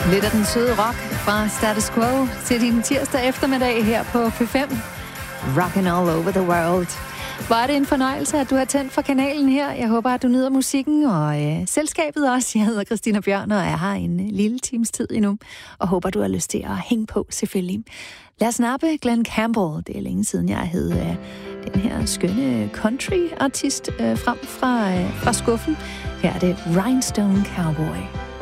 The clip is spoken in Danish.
Lidt af den søde rock fra Status Quo til din tirsdag eftermiddag her på P5. Rockin' all over the world. Var det en fornøjelse, at du har tændt for kanalen her. Jeg håber, at du nyder musikken og selskabet også. Jeg hedder Christina Bjørn, og jeg har en lille times tid endnu. Og håber, du har lyst til at hænge på, selvfølgelig. Lad os snappe Glen Campbell. Det er længe siden, jeg havde den her skønne country-artist frem fra skuffen. Her er det Rhinestone Cowboy.